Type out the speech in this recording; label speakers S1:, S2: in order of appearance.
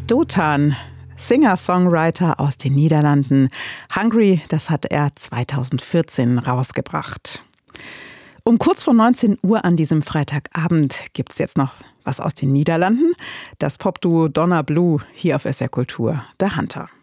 S1: Dotan, Singer-Songwriter aus den Niederlanden. Hungry, das hat er 2014 rausgebracht. Um kurz vor 19 Uhr an diesem Freitagabend gibt es jetzt noch was aus den Niederlanden. Das Popduo Donna Blue hier auf SR Kultur, The Hunter.